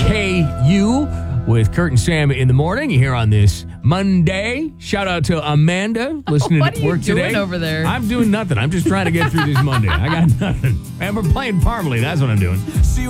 KU with Kurt and Sam in the morning here on this Monday. Shout out to Amanda listening What to are you work doing today. over there? I'm doing nothing. I'm just trying to get through this Monday. I got nothing. And we're playing Parmalee. That's what I'm doing.